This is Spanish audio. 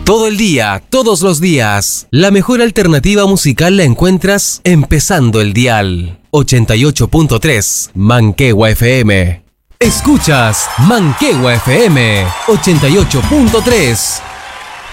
Todo el día, todos los días. La mejor alternativa musical la encuentras empezando el dial. 88.3 Manquehue FM. Escuchas Manquehue FM 88.3.